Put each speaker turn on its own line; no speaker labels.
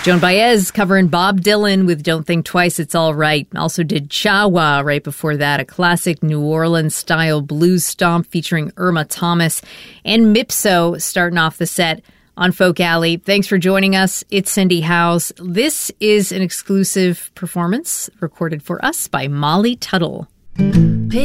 Joan Baez covering Bob Dylan with Don't Think Twice, It's All Right. Also did Cha-Wa right before that, a classic New Orleans-style blues stomp featuring Irma Thomas. And Mipso starting off the set on Folk Alley. Thanks for joining us. It's Cindy Howes. This is an exclusive performance recorded for us by Molly Tuttle.